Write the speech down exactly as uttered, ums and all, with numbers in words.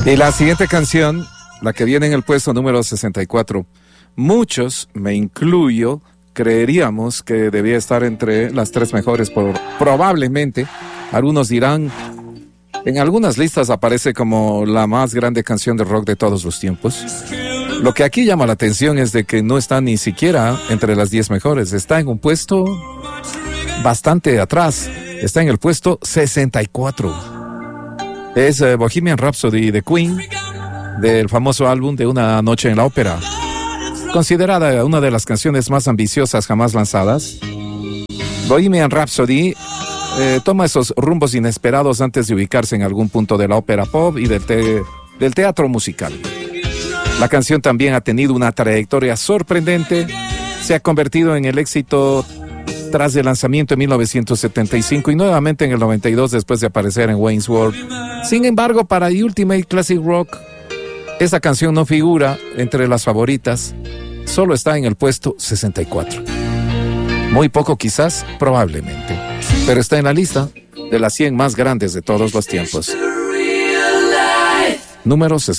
Y la siguiente canción, la que viene en el puesto número sesenta y cuatro, muchos, me incluyo, creeríamos que debía estar entre las tres mejores, por, probablemente. Algunos dirán, en algunas listas aparece como la más grande canción de rock de todos los tiempos. Lo que aquí llama la atención es de que no está ni siquiera entre las diez mejores, está en un puesto bastante atrás, está en el puesto sesenta y cuatro. Es uh, Bohemian Rhapsody de Queen, del famoso álbum de Una noche en la ópera, considerada una de las canciones más ambiciosas jamás lanzadas. Bohemian Rhapsody eh, toma esos rumbos inesperados antes de ubicarse en algún punto de la ópera pop y del, te- del teatro musical. La canción también ha tenido una trayectoria sorprendente, se ha convertido en el éxito tras el lanzamiento en mil novecientos setenta y cinco y nuevamente en el noventa y dos después de aparecer en Wayne's World. Sin embargo, para Ultimate Classic Rock, esta canción no figura entre las favoritas, solo está en el puesto sesenta y cuatro. Muy poco quizás, probablemente, pero está en la lista de las cien más grandes de todos los tiempos. Número sesenta y cuatro.